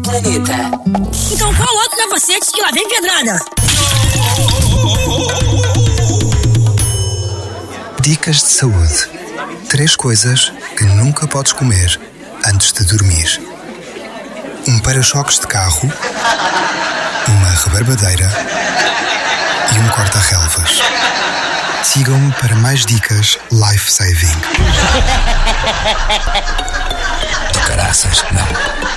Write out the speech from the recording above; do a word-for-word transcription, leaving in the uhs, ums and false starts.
planeta. Então qual outro capacete que lá vem pedrada? Dicas de saúde. Três coisas que nunca podes comer antes de dormir: um para-choques de carro, uma rebarbadeira e um corta-relvas. Sigam-me para mais dicas life-saving. Do caraças, não.